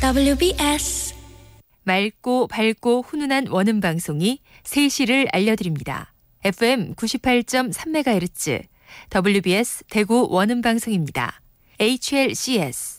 WBS 맑고 밝고 훈훈한 원음 방송이 3시를 알려드립니다. FM 98.3MHz WBS 대구 원음 방송입니다. HLCS